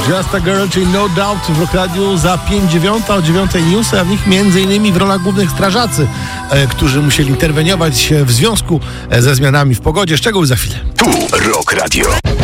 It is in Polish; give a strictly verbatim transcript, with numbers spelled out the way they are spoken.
Just a Girl, czyli No Doubt w Rock Radiu za pięć dziewiąta, o dziewiątej newsy, a w nich między innymi w rolach głównych strażacy, e, którzy musieli interweniować w związku ze zmianami w pogodzie. Szczegóły za chwilę. Tu Rock Radio.